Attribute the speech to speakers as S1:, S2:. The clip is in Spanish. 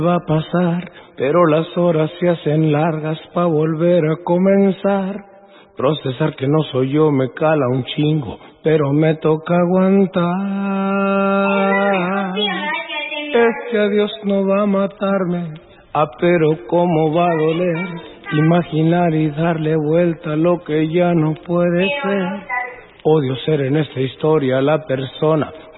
S1: Va a pasar, pero las horas se hacen largas pa' volver a comenzar. Procesar que no soy yo me cala un chingo, pero me toca aguantar. Es que a Dios no va a matarme, pero cómo va a doler imaginar y darle vuelta a lo que ya no puede ser. Odio ser en esta historia la persona